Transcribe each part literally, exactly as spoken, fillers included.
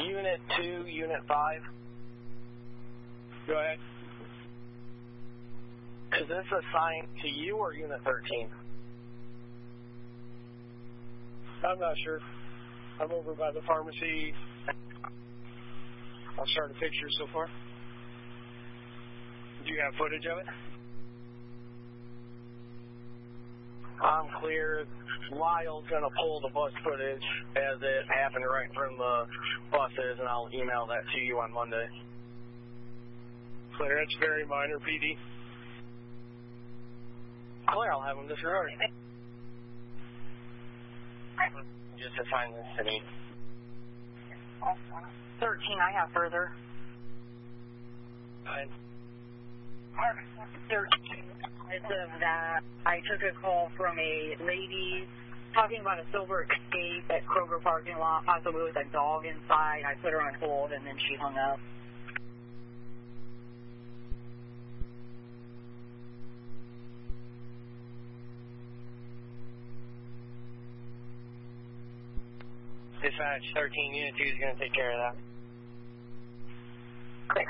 Unit two, Unit five. Go ahead. Is this assigned to you or Unit thirteen? I'm not sure. I'm over by the pharmacy. I'll start a picture so far. Do you have footage of it? I'm clear. Lyle's going to pull the bus footage as it happened right from the buses, and I'll email that to you on Monday. Clear, it's very minor, P D. Clear, I'll have them disregarded. Just assign this to me. thirteen, I have further. Fine. thirteen, as of that, I took a call from a lady talking about a silver escape at Kroger parking lot, possibly with a dog inside. I put her on hold, and then she hung up. Dispatch thirteen, Unit two is going to take care of that. Clear.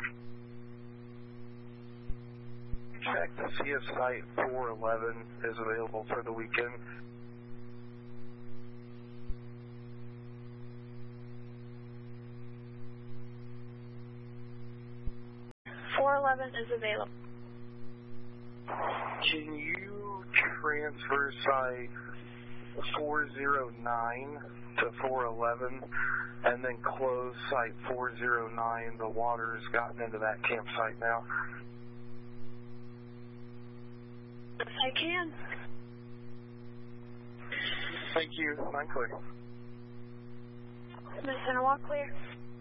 Check to see if Site four eleven is available for the weekend. four eleven is available. Can you transfer Site four oh nine to four eleven and then close Site four oh nine? The water's gotten into that campsite now. Yes, I can. Thank you. I'm clear. Miss Walk clear.